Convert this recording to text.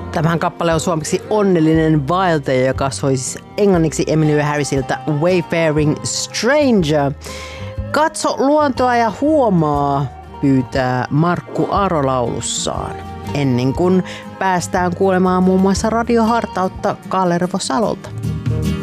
Tämän kappale on suomeksi Onnellinen vaeltaja, joka kasvoi siis englanniksi Emily Harrisilta Wayfaring Stranger. Katso luontoa ja huomaa, pyytää Markku Aro laulussaan. Ennen kuin päästään kuulemaan muun muassa radiohartautta Kalervo Salolta.